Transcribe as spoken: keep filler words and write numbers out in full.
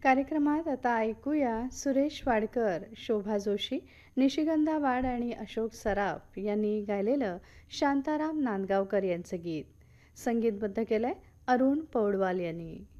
कार्यक्रमात आता ऐकूया सुरेश वाडकर, शोभा जोशी, निशिगंधा वाड आणि अशोक सराफ यांनी गायलेलं शांताराम नांदगावकर यांचं गीत. संगीतबद्ध केलंय अरुण पौडवाल यांनी.